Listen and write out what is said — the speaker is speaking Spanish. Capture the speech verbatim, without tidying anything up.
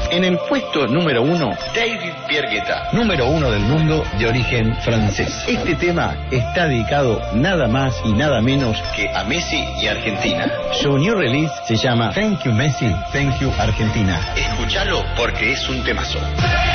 En el puesto número uno, David Piergueta, número uno del mundo de origen francés. Este tema está dedicado nada más y nada menos que a Messi y Argentina. Su new release se llama Thank You Messi, Thank You Argentina. Escúchalo porque es un temazo.